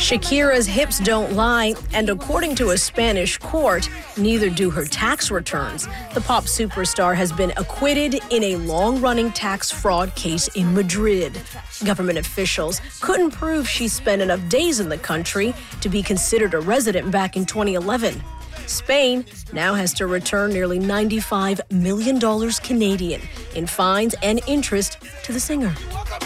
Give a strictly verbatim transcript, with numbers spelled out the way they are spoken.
Shakira's hips don't lie, and according to a Spanish court, neither do her tax returns. The pop superstar has been acquitted in a long-running tax fraud case in Madrid. Government officials couldn't prove she spent enough days in the country to be considered a resident back in twenty eleven. Spain now has to return nearly ninety-five million dollars Canadian in fines and interest to the singer.